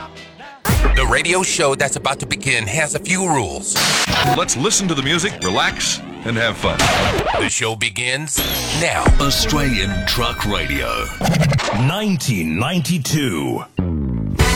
The radio show that's about to begin has a few rules. Let's listen to the music, relax, and have fun. The show begins now. Australian Truck Radio. 1992.